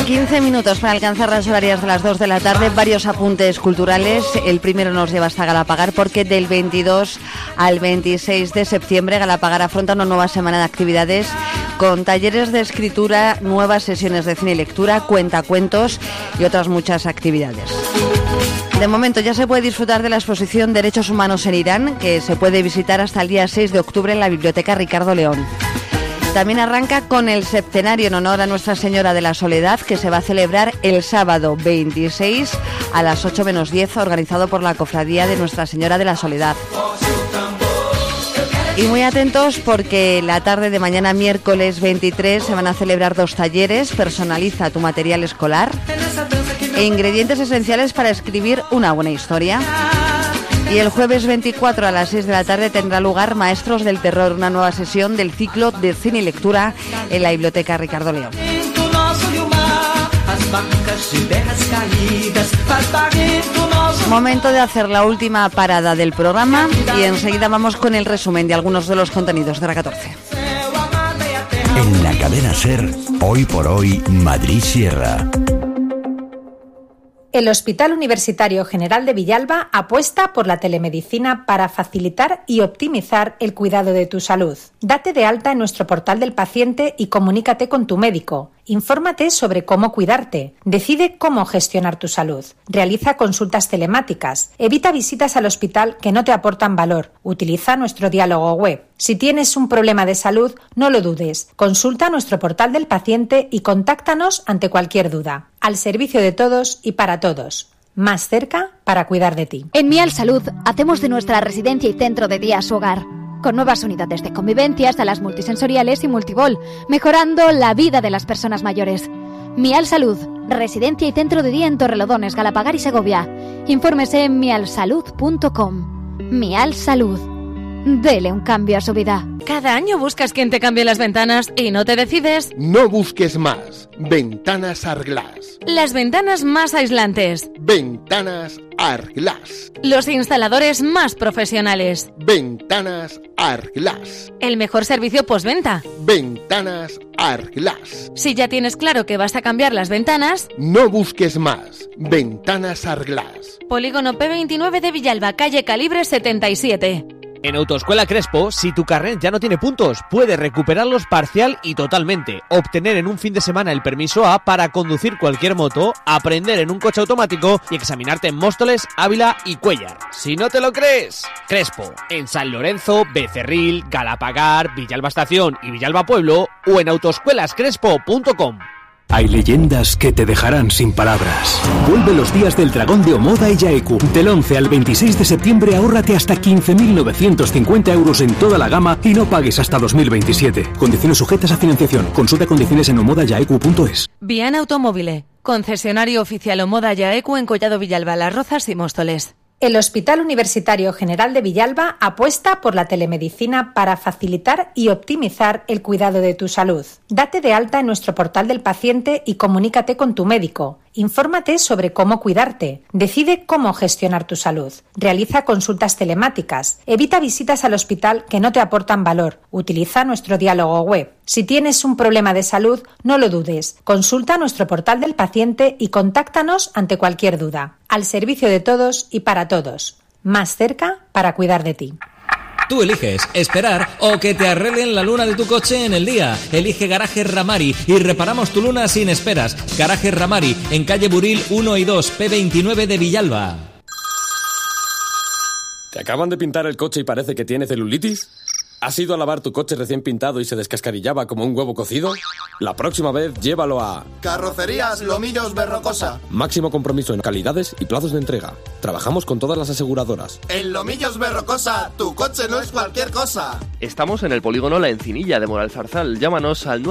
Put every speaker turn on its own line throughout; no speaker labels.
15 minutos para alcanzar las horarias de las 2 de la tarde, varios apuntes culturales. El primero nos lleva hasta Galapagar porque del 22 al 26 de septiembre Galapagar afronta una nueva semana de actividades con talleres de escritura, nuevas sesiones de cine y lectura, cuentacuentos y otras muchas actividades. De momento ya se puede disfrutar de la exposición Derechos Humanos en Irán, que se puede visitar hasta el día 6 de octubre en la Biblioteca Ricardo León. También arranca con el septenario en honor a Nuestra Señora de la Soledad, que se va a celebrar el sábado 26 a las 8 menos 10, organizado por la Cofradía de Nuestra Señora de la Soledad. Y muy atentos porque la tarde de mañana, miércoles 23, se van a celebrar 2 talleres: Personaliza tu material escolar e Ingredientes esenciales para escribir una buena historia. Y el jueves 24 a las 6 de la tarde tendrá lugar Maestros del Terror, una nueva sesión del ciclo de cine y lectura en la Biblioteca Ricardo León. Momento de hacer la última parada del programa y enseguida vamos con el resumen de algunos de los contenidos de la 14.
En la cadena SER, hoy por hoy, Madrid Sierra.
El Hospital Universitario General de Villalba apuesta por la telemedicina para facilitar y optimizar el cuidado de tu salud. Date de alta en nuestro portal del paciente y comunícate con tu médico. Infórmate sobre cómo cuidarte. Decide cómo gestionar tu salud. Realiza consultas telemáticas. Evita visitas al hospital que no te aportan valor. Utiliza nuestro diálogo web. Si tienes un problema de salud, no lo dudes. Consulta nuestro portal del paciente y contáctanos ante cualquier duda. Al servicio de todos y para todos. Más cerca para cuidar de ti.
En Mial Salud hacemos de nuestra residencia y centro de día su hogar, con nuevas unidades de convivencia, salas multisensoriales y multibol, mejorando la vida de las personas mayores. Mial Salud, residencia y centro de día en Torrelodones, Galapagar y Segovia. Infórmese en mialsalud.com. Mial Salud. Dele un cambio a su vida.
Cada año buscas quien te cambie las ventanas y no te decides.
No busques más. Ventanas Arglass.
Las ventanas más aislantes.
Ventanas Arglass.
Los instaladores más profesionales.
Ventanas Arglass.
El mejor servicio postventa.
Ventanas Arglass.
Si ya tienes claro que vas a cambiar las ventanas,
no busques más. Ventanas Arglass.
Polígono P29 de Villalba, calle Calibre 77.
En Autoescuela Crespo, si tu carnet ya no tiene puntos, puedes recuperarlos parcial y totalmente, obtener en un fin de semana el permiso A para conducir cualquier moto, aprender en un coche automático y examinarte en Móstoles, Ávila y Cuéllar. Si no te lo crees, Crespo, en San Lorenzo, Becerril, Galapagar, Villalba Estación y Villalba Pueblo, o en autoescuelascrespo.com.
Hay leyendas que te dejarán sin palabras. Vuelve los días del dragón de Omoda y Yaeku. Del 11 al 26 de septiembre ahórrate hasta 15.950 euros en toda la gama y no pagues hasta 2027. Condiciones sujetas a financiación. Consulta condiciones en omodayaeku.es.
Vian Automóvil, concesionario oficial Omoda Yaeku en Collado Villalba, Las Rozas y Móstoles.
El Hospital Universitario General de Villalba apuesta por la telemedicina para facilitar y optimizar el cuidado de tu salud. Date de alta en nuestro portal del paciente y comunícate con tu médico. Infórmate sobre cómo cuidarte. Decide cómo gestionar tu salud. Realiza consultas telemáticas. Evita visitas al hospital que no te aportan valor. Utiliza nuestro diálogo web. Si tienes un problema de salud, no lo dudes. Consulta nuestro portal del paciente y contáctanos ante cualquier duda. Al servicio de todos y para todos. Más cerca para cuidar de ti.
Tú eliges esperar o que te arreglen la luna de tu coche en el día. Elige Garajes Ramari y reparamos tu luna sin esperas. Garajes Ramari, en calle Buril 1 y 2, P29 de Villalba.
¿Te acaban de pintar el coche y parece que tiene celulitis? ¿Has ido a lavar tu coche recién pintado y se descascarillaba como un huevo cocido? La próxima vez llévalo a...
Carrocerías Lomillos Berrocosa.
Máximo compromiso en calidades y plazos de entrega. Trabajamos con todas las aseguradoras.
En Lomillos Berrocosa, tu coche no es cualquier cosa.
Estamos en el polígono La Encinilla de Moralzarzal. Llámanos al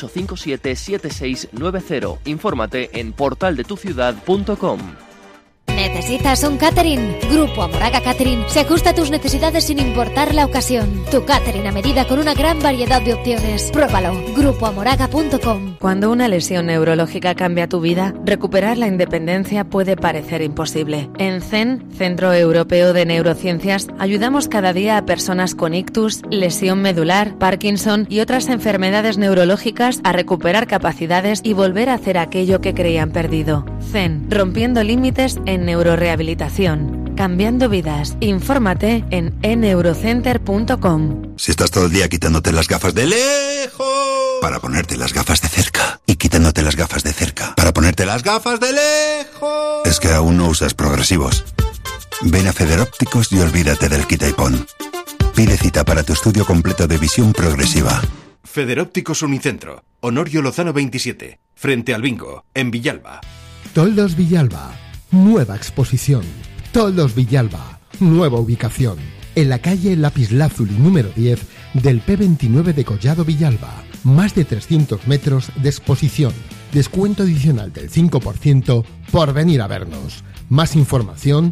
918577690. Infórmate en portaldetuciudad.com.
¿Necesitas un catering? Grupo Amoraga Catering se ajusta a tus necesidades sin importar la ocasión. Tu catering a medida con una gran variedad de opciones. Pruébalo. grupoamoraga.com.
Cuando una lesión neurológica cambia tu vida, recuperar la independencia puede parecer imposible. En CEN, Centro Europeo de Neurociencias, ayudamos cada día a personas con ictus, lesión medular, Parkinson y otras enfermedades neurológicas a recuperar capacidades y volver a hacer aquello que creían perdido. CEN, rompiendo límites en neurorehabilitación. Cambiando vidas. Infórmate en enneurocenter.com.
Si estás todo el día quitándote las gafas de lejos para ponerte las gafas de cerca y quitándote las gafas de cerca para ponerte las gafas de lejos, es que aún no usas progresivos. Ven a Federópticos y olvídate del quita y pon. Pide cita para tu estudio completo de visión progresiva.
Federópticos Unicentro, Honorio Lozano 27, frente al Bingo, en Villalba.
Toldos Villalba, nueva exposición. Toldos Villalba, nueva ubicación. En la calle Lapislázuli número 10 del P29 de Collado Villalba. Más de 300 metros de exposición. Descuento adicional del 5% por venir a vernos. Más información,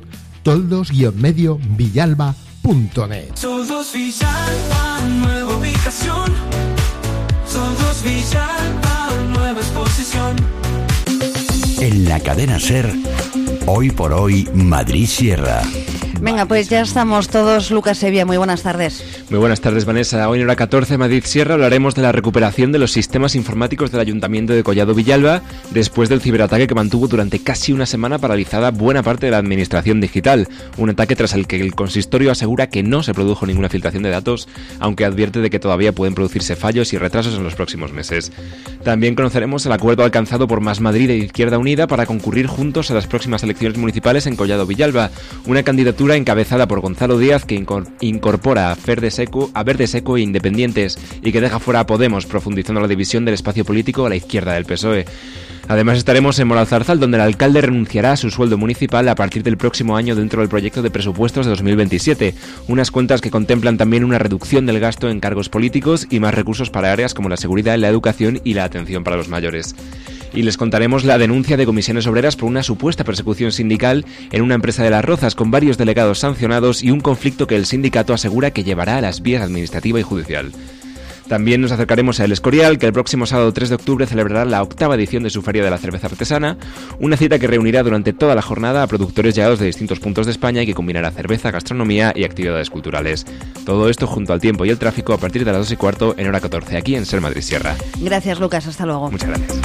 toldos-villalba.net.
Toldos Villalba, nueva ubicación. Toldos Villalba, nueva exposición.
En la cadena SER, hoy por hoy, Madrid Sierra.
Venga, pues ya estamos todos. Lucas Sevilla, muy buenas tardes.
Muy buenas tardes, Vanessa. Hoy en hora 14, Madrid Sierra, hablaremos de la recuperación de los sistemas informáticos del Ayuntamiento de Collado Villalba después del ciberataque que mantuvo durante casi una semana paralizada buena parte de la administración digital. Un ataque tras el que el consistorio asegura que no se produjo ninguna filtración de datos, aunque advierte de que todavía pueden producirse fallos y retrasos en los próximos meses. También conoceremos el acuerdo alcanzado por Más Madrid e Izquierda Unida para concurrir juntos a las próximas elecciones municipales en Collado Villalba, una candidatura encabezada por Gonzalo Díaz que incorpora a Verde Seco e Independientes y que deja fuera a Podemos, profundizando la división del espacio político a la izquierda del PSOE. Además estaremos en Moralzarzal, donde el alcalde renunciará a su sueldo municipal a partir del próximo año dentro del proyecto de presupuestos de 2027, unas cuentas que contemplan también una reducción del gasto en cargos políticos y más recursos para áreas como la seguridad, la educación y la atención para los mayores. Y les contaremos la denuncia de Comisiones Obreras por una supuesta persecución sindical en una empresa de Las Rozas, con varios delegados sancionados y un conflicto que el sindicato asegura que llevará a las vías administrativa y judicial. También nos acercaremos a El Escorial, que el próximo sábado 3 de octubre celebrará la 8ª edición de su Feria de la Cerveza Artesana, una cita que reunirá durante toda la jornada a productores llegados de distintos puntos de España y que combinará cerveza, gastronomía y actividades culturales. Todo esto junto al tiempo y el tráfico a partir de las 2:15 en hora 14, aquí en SER Madrid Sierra.
Gracias, Lucas. Hasta luego.
Muchas gracias.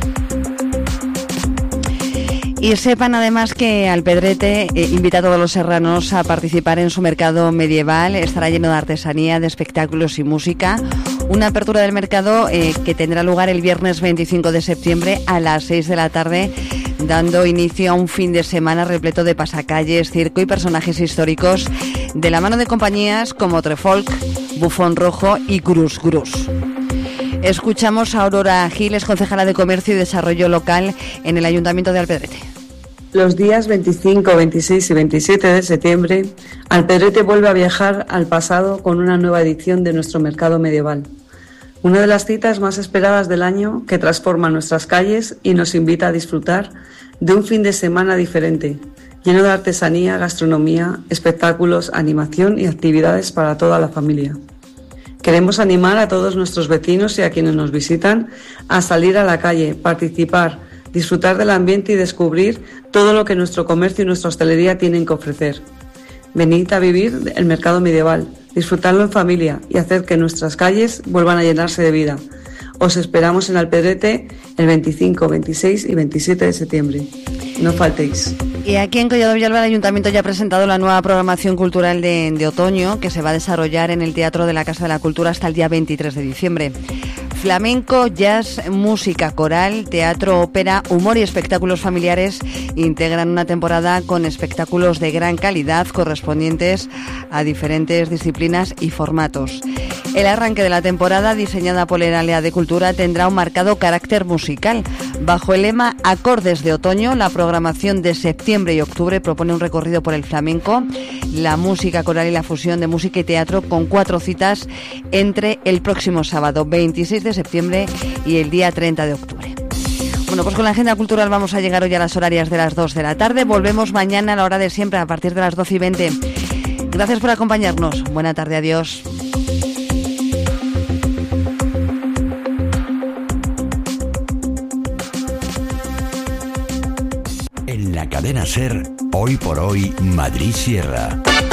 Y sepan además que Alpedrete invita a todos los serranos a participar en su mercado medieval. Estará lleno de artesanía, de espectáculos y música. Una apertura del mercado que tendrá lugar el viernes 25 de septiembre a las 6 de la tarde, dando inicio a un fin de semana repleto de pasacalles, circo y personajes históricos, de la mano de compañías como Trefolk, Bufón Rojo y Grus Grus. Escuchamos a Aurora Giles, concejala de Comercio y Desarrollo Local en el Ayuntamiento de Alpedrete.
Los días 25, 26 y 27 de septiembre, Alpedrete vuelve a viajar al pasado con una nueva edición de nuestro mercado medieval. Una de las citas más esperadas del año que transforma nuestras calles y nos invita a disfrutar de un fin de semana diferente, lleno de artesanía, gastronomía, espectáculos, animación y actividades para toda la familia. Queremos animar a todos nuestros vecinos y a quienes nos visitan a salir a la calle, participar, disfrutar del ambiente y descubrir todo lo que nuestro comercio y nuestra hostelería tienen que ofrecer. Venid a vivir el mercado medieval, disfrutarlo en familia y hacer que nuestras calles vuelvan a llenarse de vida. Os esperamos en Alpedrete el 25, 26 y 27 de septiembre. No faltéis.
Y aquí en Collado Villalba el Ayuntamiento ya ha presentado la nueva programación cultural de otoño, que se va a desarrollar en el Teatro de la Casa de la Cultura hasta el día 23 de diciembre. Flamenco, jazz, música coral, teatro, ópera, humor y espectáculos familiares integran una temporada con espectáculos de gran calidad correspondientes a diferentes disciplinas y formatos. El arranque de la temporada, diseñada por el Área de Cultura, tendrá un marcado carácter musical. Bajo el lema Acordes de Otoño, la programación de septiembre y octubre propone un recorrido por el flamenco, la música coral y la fusión de música y teatro, con 4 citas entre el próximo sábado 26 de septiembre y el día 30 de octubre. Bueno, pues con la agenda cultural vamos a llegar hoy a las horarias de las 2 de la tarde. Volvemos mañana a la hora de siempre, a partir de las 12:20. Gracias por acompañarnos. Buena tarde, adiós.
En la cadena SER, hoy por hoy, Madrid Sierra.